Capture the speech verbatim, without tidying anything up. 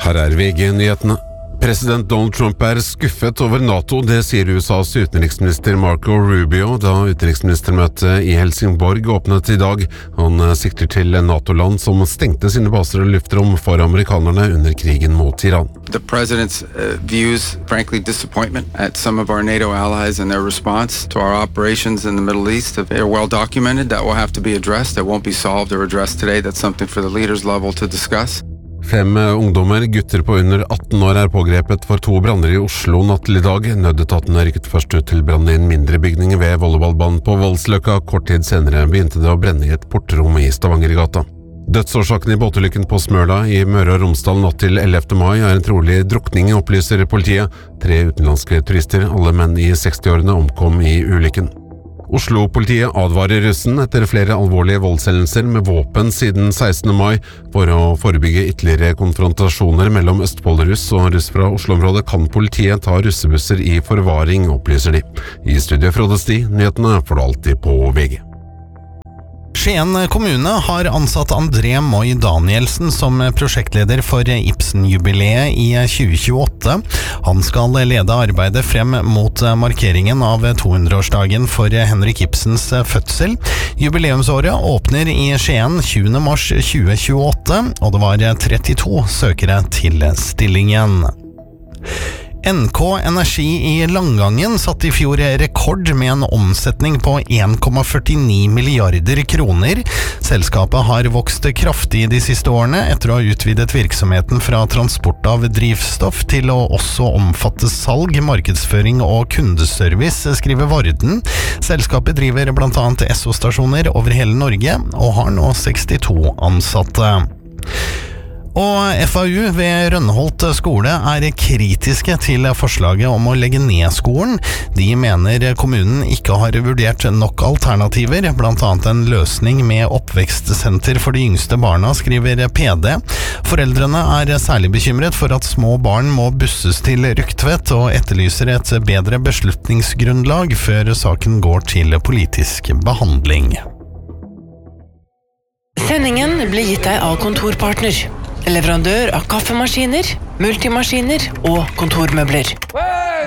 Her er V G-nyhetene. President Donald Trump er skuffet over NATO, det sier U S A's utenriksminister Marco Rubio da utenriksministermøtet i Helsingborg åpnet i dag. Han sikter til NATO-land som stengte sine baser og luftrom for amerikanerne under krigen mot Iran. The president's uh, views, frankly, disappointment at some of our NATO allies and their response to our operations in the Middle East. They are well documented. That will have to be addressed. That won't be solved or addressed today. That's something for the leaders level to discuss. Fem ungdommer, gutter på under atten år, er pågrepet for to branner i Oslo natt til i dag. Nødetatene rykket først ut til brann i en mindre bygning ved volleyballbanen på Voldsløkka. Kort tid senere begynte det å brenne i et portrom i Stavangergata. Dødsårsaken i båtulykken på Smøla i Møre og Romsdal natt til ellevte mai er en trolig drukning, opplyser politiet. Tre utenlandske turister, alle menn i sekstiårene, omkom i ulykken. Oslo-politiet advarer russen etter flere alvorlige voldshendelser med våpen siden sekstende mai. For å forebygge ytterligere konfrontasjoner mellom Østfold-russ og russ fra Oslo-området kan politiet ta russebusser i forvaring, opplyser de. I studio Frode Sti, nyhetene får du alltid på V G. Skien kommune har ansatt André Moi Danielsen som prosjektleder for Ibsen-jubileet i tjue tjueåtte. Han skal lede arbeidet frem mot markeringen av tohundreårsdagen for Henrik Ibsens fødsel. Jubileumsåret åpner i Skien tjuende mars tjue tjueåtte, og det var trettito søkere til stillingen. N K Energi i Langangen satt i fjor rekord med en omsetning på en komma førtini milliarder kroner. Selskapet har vokst kraftig de siste årene etter å ha utvidet virksomheten fra transport av drivstoff til å også omfatte salg, markedsføring og kundeservice, skriver Vorden. Selskapet driver blant annet Esso-stasjoner over hele Norge og har nå sekstito ansatte. Og F A U ved Rønneholt skole er kritiske til forslaget om å legge ned skolen. De mener kommunen ikke har vurdert nok alternativer, blant annet en løsning med oppvekstsenter for de yngste barna, skriver P D. Foreldrene er særlig bekymret for at små barn må busses til Rugtvedt, og etterlyser et bedre beslutningsgrunnlag før saken går til politisk behandling. Sendingen blir gitt deg av Kontorpartner. Leverandør av kaffemaskiner, multimaskiner og kontormøbler.